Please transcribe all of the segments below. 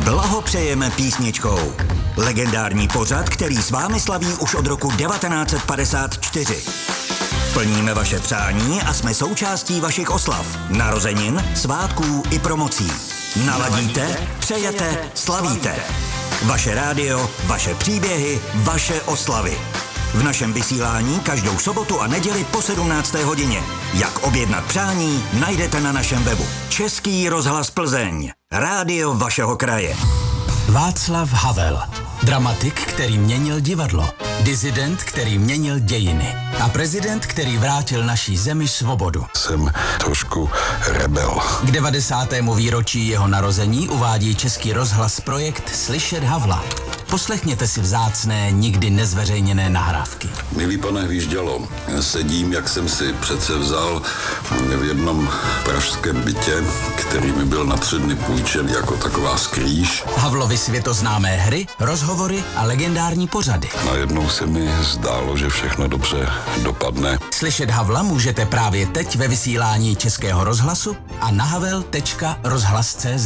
blahopřejeme písničkou. Legendární pořad, který s vámi slaví už od roku 1954. Plníme vaše přání a jsme součástí vašich oslav, narozenin, svátků i promocí. Naladíte, přejete, slavíte. Vaše rádio, vaše příběhy, vaše oslavy. V našem vysílání každou sobotu a neděli po 17. hodině. Jak objednat přání, najdete na našem webu. Český rozhlas Plzeň. Rádio vašeho kraje. Václav Havel. Dramatik, který měnil divadlo. Disident, který měnil dějiny. A prezident, který vrátil naší zemi svobodu. Jsem trošku rebel. K 90. výročí jeho narození uvádí Český rozhlas projekt Slyšet Havla. Poslechněte si vzácné, nikdy nezveřejněné nahrávky. Milý pane Hvíždělo, sedím, jak jsem si přece vzal v jednom pražském bytě, který mi byl na 3 dny půjčen jako taková skrýš. Havlovy světoznámé hry, rozhovory a legendární pořady. Najednou se mi zdálo, že všechno dobře dopadne. Slyšet Havla můžete právě teď ve vysílání Českého rozhlasu a na havel.rozhlas.cz.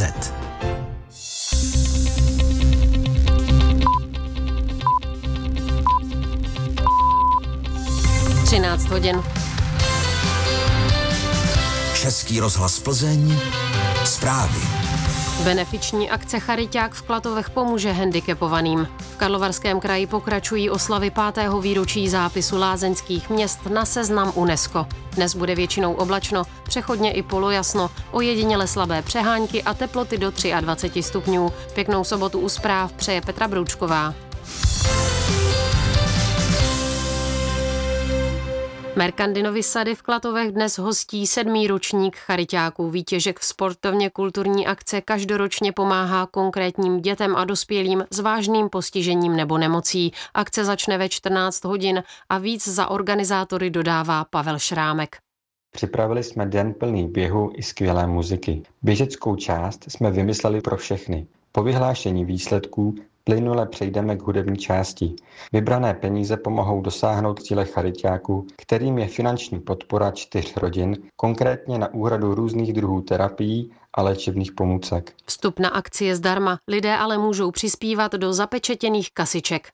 13 hodin. Český rozhlas Plzeň. Zprávy. Benefiční akce Chariťák v Klatovech pomůže handicapovaným. V Karlovarském kraji pokračují oslavy 5. výročí zápisu lázeňských měst na seznam UNESCO. Dnes bude většinou oblačno, přechodně i polojasno, ojediněle slabé přehánky a teploty do 23 stupňů. Pěknou sobotu u zpráv přeje Petra Broučková. Merkandinovy sady v Klatovech dnes hostí 7. ročník Chariťáků. Výtěžek sportovně kulturní akce každoročně pomáhá konkrétním dětem a dospělým s vážným postižením nebo nemocí. Akce začne ve 14 hodin a víc za organizátory dodává Pavel Šrámek. Připravili jsme den plný běhu i skvělé muziky. Běžeckou část jsme vymysleli pro všechny. Po vyhlášení výsledků plynule přejdeme k hudební části. Vybrané peníze pomohou dosáhnout cíle chariťáků, kterým je finanční podpora 4 rodin, konkrétně na úhradu různých druhů terapií a léčebných pomůcek. Vstup na akci je zdarma, lidé ale můžou přispívat do zapečetěných kasiček.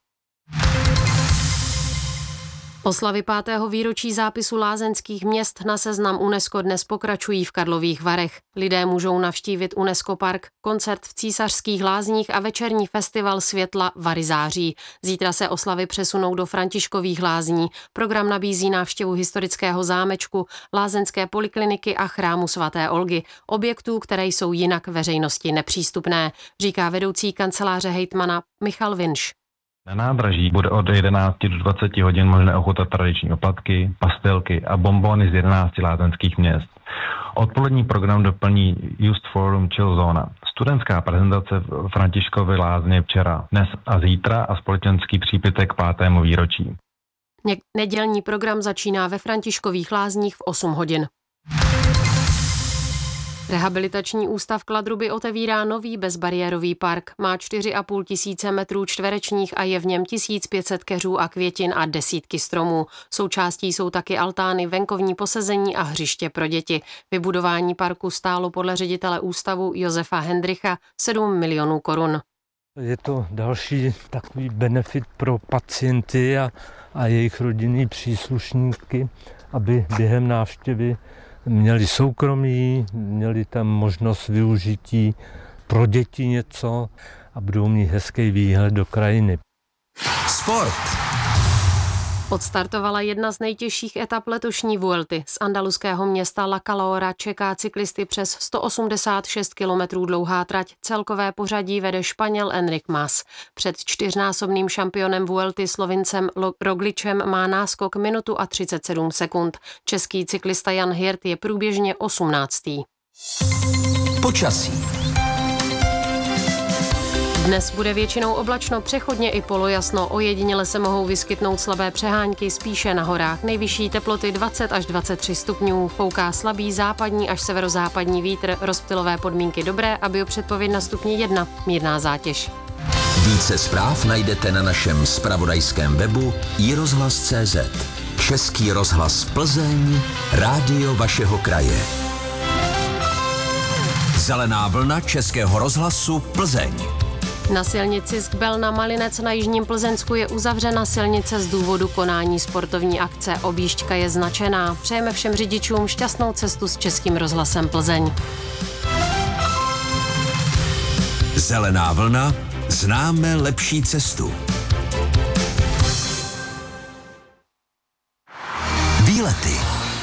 Oslavy 5. výročí zápisu lázeňských měst na seznam UNESCO dnes pokračují v Karlových Varech. Lidé můžou navštívit UNESCO park, koncert v Císařských lázních a večerní festival světla Vary září. Zítra se oslavy přesunou do Františkových lázní. Program nabízí návštěvu historického zámečku, lázeňské polikliniky a chrámu svaté Olgy, objektů, které jsou jinak veřejnosti nepřístupné, říká vedoucí kanceláře hejtmana Michal Vinš. Na nádraží bude od 11 do 20 hodin možné ochutnat tradiční oplatky, pastelky a bonbony z 11 lázeňských měst. Odpolední program doplní Just Forum Chill Zona. Studentská prezentace v Františkově lázně včera, dnes a zítra a společenský přípitek k 5. výročí. Nedělní program začíná ve Františkových lázních v 8 hodin. Rehabilitační ústav Kladruby otevírá nový bezbariérový park. Má 4,5 tisíce metrů čtverečních a je v něm 1500 keřů a květin a desítky stromů. Součástí jsou taky altány, venkovní posezení a hřiště pro děti. Vybudování parku stálo podle ředitele ústavu Josefa Hendricha 7 milionů korun. Je to další takový benefit pro pacienty a jejich rodinný příslušníky, aby během návštěvy měli soukromí, měli tam možnost využití pro děti něco a budou mít hezký výhled do krajiny. Sport. Odstartovala jedna z nejtěžších etap letošní Vuelty. Z andaluského města La Calora čeká cyklisty přes 186 kilometrů dlouhá trať. Celkové pořadí vede Španěl Enric Mas. Před 4násobným šampionem Vuelty Slovincem Rogličem má náskok minutu a 37 sekund. Český cyklista Jan Hirt je průběžně 18. Počasí. Dnes bude většinou oblačno, přechodně i polojasno. Ojediněle se mohou vyskytnout slabé přehánky, spíše na horách. Nejvyšší teploty 20 až 23 stupňů. Fouká slabý západní až severozápadní vítr. Rozptylové podmínky dobré a biopředpověď na stupni 1. Mírná zátěž. Více zpráv najdete na našem zpravodajském webu iRozhlas.cz. Český rozhlas Plzeň, rádio vašeho kraje. Zelená vlna Českého rozhlasu Plzeň. Na silnici z Kbel na Malinec na jižním Plzeňsku je uzavřena silnice z důvodu konání sportovní akce. Objížďka je značená. Přejeme všem řidičům šťastnou cestu s Českým rozhlasem Plzeň. Zelená vlna, známe lepší cestu. Výlety.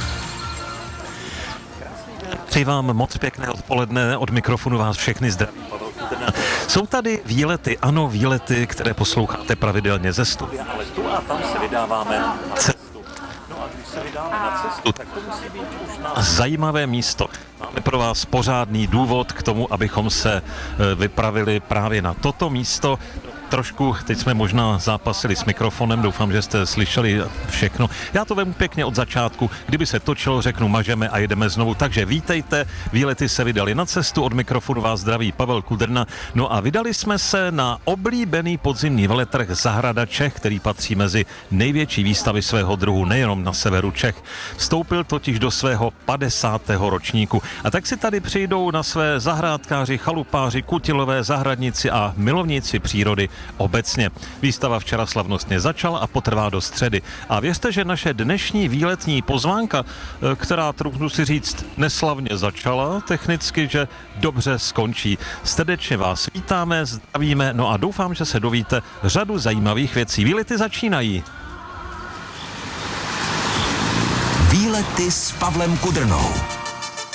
Přeji vám moc pěkné odpoledne, od mikrofonu vás všechny zdraví. Jsou tady výlety, ano, výlety, které posloucháte pravidelně ze studia, ale tu a tam se vydáváme na cestu. No a když se vydáme na cestu, tak to musí být už na zajímavé místo. Máme pro vás pořádný důvod k tomu, abychom se vypravili právě na toto místo. Trošku, teď jsme možná zápasili s mikrofonem, doufám, že jste slyšeli všechno. Já to vemu pěkně od začátku, kdyby se točilo, řeknu mažeme a jedeme znovu. Takže vítejte, výlety se vydali na cestu, od mikrofonu vás zdraví Pavel Kudrna. No a vydali jsme se na oblíbený podzimní veletrh Zahrada Čech, který patří mezi největší výstavy svého druhu, nejenom na severu Čech. Vstoupil totiž do svého 50. ročníku. A tak si tady přijdou na své zahrádkáři, chalupáři, kutilové, zahradníci a milovníci přírody obecně. Výstava včera slavnostně začala a potrvá do středy. A věřte, že naše dnešní výletní pozvánka, která, trochu si říct, neslavně začala, technicky, že dobře skončí. Srdečně vás vítáme, zdravíme, no a doufám, že se dovíte řadu zajímavých věcí. Výlety začínají. Výlety s Pavlem Kudrnou.